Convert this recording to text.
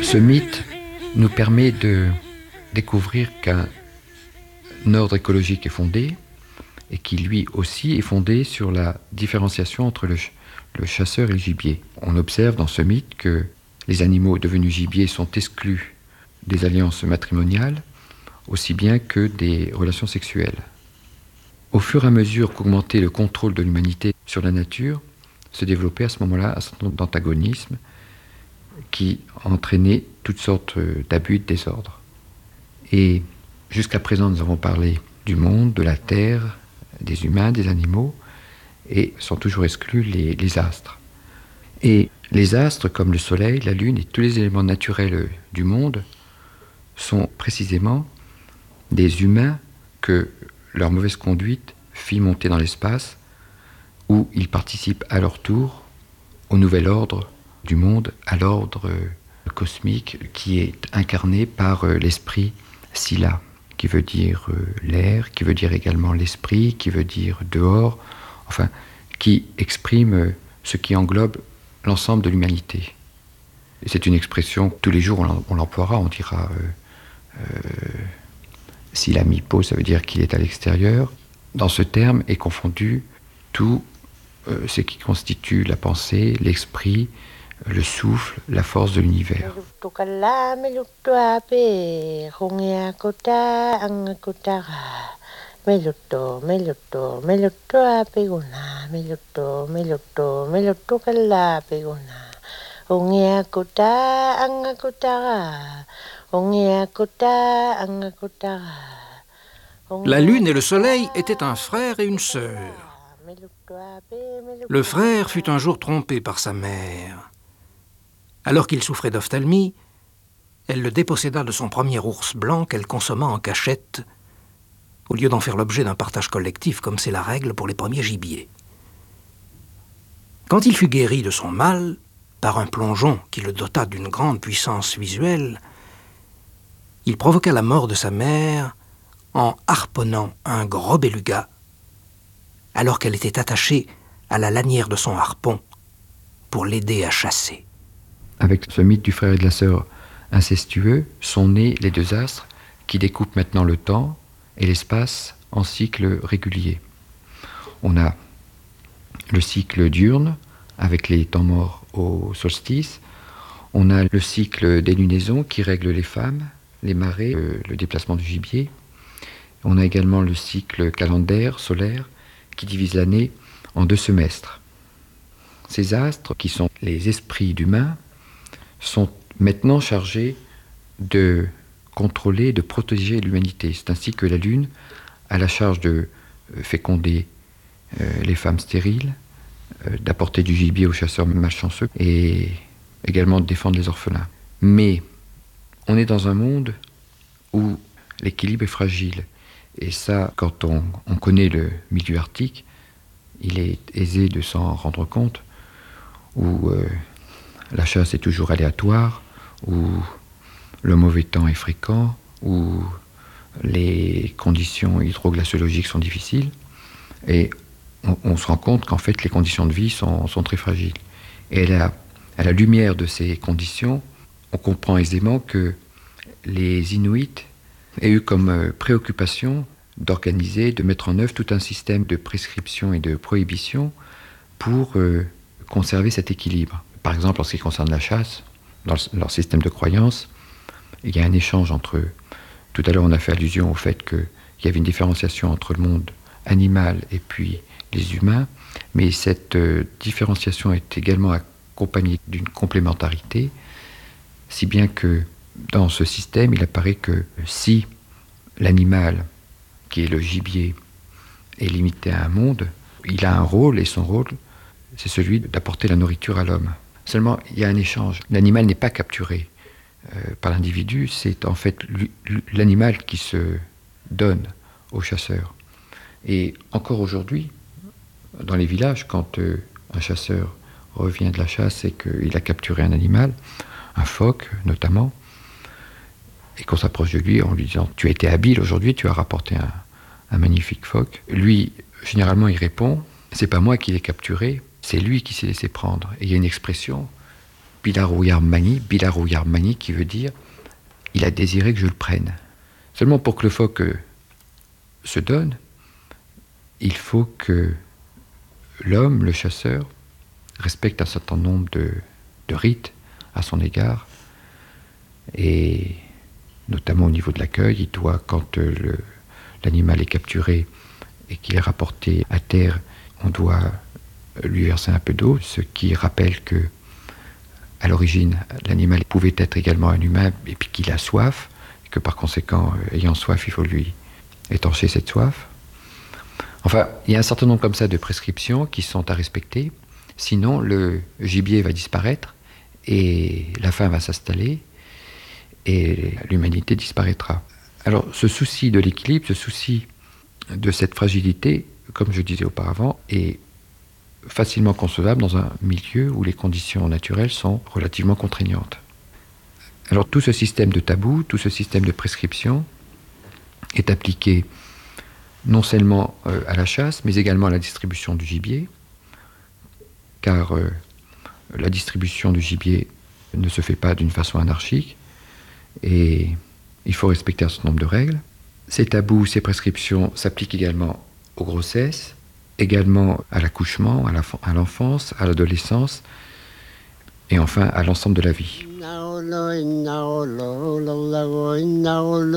Ce mythe nous permet de découvrir qu'un ordre écologique est fondé et qui lui aussi est fondé sur la différenciation entre le chasseur et le gibier. On observe dans ce mythe que les animaux devenus gibier sont exclus des alliances matrimoniales aussi bien que des relations sexuelles. Au fur et à mesure qu'augmentait le contrôle de l'humanité sur la nature, se développait à ce moment-là un certain nombre d'antagonismes qui entraînaient toutes sortes d'abus et de désordres. Et jusqu'à présent, nous avons parlé du monde, de la terre, des humains, des animaux, et sont toujours exclus les astres. Et les astres, comme le soleil, la lune et tous les éléments naturels du monde, sont précisément des humains que leur mauvaise conduite fit monter dans l'espace, où ils participent à leur tour au nouvel ordre du monde, à l'ordre cosmique qui est incarné par l'esprit Sila, qui veut dire l'air, qui veut dire également l'esprit, qui veut dire dehors, enfin, qui exprime ce qui englobe l'ensemble de l'humanité. Et c'est une expression, tous les jours on l'emploiera, on dira Sila Mipo, ça veut dire qu'il est à l'extérieur. Dans ce terme est confondu tout ce qui constitue la pensée, l'esprit, le souffle, la force de l'univers. La lune et le soleil étaient un frère et une sœur. Le frère fut un jour trompé par sa mère. Alors qu'il souffrait d'ophtalmie, elle le déposséda de son premier ours blanc qu'elle consomma en cachette, au lieu d'en faire l'objet d'un partage collectif comme c'est la règle pour les premiers gibiers. Quand il fut guéri de son mal, par un plongeon qui le dota d'une grande puissance visuelle, il provoqua la mort de sa mère en harponnant un gros beluga, alors qu'elle était attachée à la lanière de son harpon pour l'aider à chasser. Avec ce mythe du frère et de la sœur incestueux sont nés les deux astres qui découpent maintenant le temps et l'espace en cycles réguliers. On a le cycle diurne avec les temps morts au solstice. On a le cycle des lunaisons qui règle les femmes, les marées, le déplacement du gibier. On a également le cycle calendaire solaire qui divise l'année en 2 semestres. Ces astres, qui sont les esprits d'humains, sont maintenant chargés de contrôler, de protéger l'humanité. C'est ainsi que la Lune a la charge de féconder les femmes stériles, d'apporter du gibier aux chasseurs malchanceux et également de défendre les orphelins. Mais on est dans un monde où l'équilibre est fragile. Et ça, quand on connaît le milieu arctique, il est aisé de s'en rendre compte, où la chasse est toujours aléatoire, où le mauvais temps est fréquent, où les conditions hydroglaciologiques sont difficiles, et on se rend compte qu'en fait les conditions de vie sont très fragiles. Et à la lumière de ces conditions, on comprend aisément que les Inuits aient eu comme préoccupation d'organiser, de mettre en œuvre tout un système de prescription et de prohibition pour conserver cet équilibre. Par exemple, en ce qui concerne la chasse, dans leur système de croyance, il y a un échange entre... Tout à l'heure, on a fait allusion au fait qu'il y avait une différenciation entre le monde animal et puis les humains, mais cette différenciation est également accompagnée d'une complémentarité, si bien que dans ce système, il apparaît que si l'animal, qui est le gibier, est limité à un monde, il a un rôle, et son rôle, c'est celui d'apporter la nourriture à l'homme. Seulement, il y a un échange. L'animal n'est pas capturé par l'individu, c'est en fait l'animal qui se donne au chasseur. Et encore aujourd'hui, dans les villages, quand un chasseur revient de la chasse et qu'il a capturé un animal, un phoque notamment, et qu'on s'approche de lui en lui disant « Tu as été habile aujourd'hui, tu as rapporté un magnifique phoque », lui, généralement, il répond « C'est pas moi qui l'ai capturé, c'est lui qui s'est laissé prendre. » Et il y a une expression bilarouyarmani qui veut dire il a désiré que je le prenne. Seulement pour que le phoque se donne, il faut que l'homme, le chasseur, respecte un certain nombre de rites à son égard, et notamment au niveau de l'accueil, il doit, quand l'animal est capturé et qu'il est rapporté à terre, on doit lui verser un peu d'eau, ce qui rappelle que à l'origine, l'animal pouvait être également un humain et puis qu'il a soif, et que par conséquent, ayant soif, il faut lui étancher cette soif. Enfin, il y a un certain nombre comme ça de prescriptions qui sont à respecter, sinon le gibier va disparaître et la faim va s'installer et l'humanité disparaîtra. Alors ce souci de l'équilibre, ce souci de cette fragilité, comme je disais auparavant, est facilement concevable dans un milieu où les conditions naturelles sont relativement contraignantes. Alors tout ce système de tabous, tout ce système de prescription est appliqué non seulement à la chasse, mais également à la distribution du gibier, car la distribution du gibier ne se fait pas d'une façon anarchique, et il faut respecter un certain nombre de règles. Ces tabous, ces prescriptions s'appliquent également aux grossesses, également à l'accouchement, à l'enfance, à l'adolescence, et enfin à l'ensemble de la vie.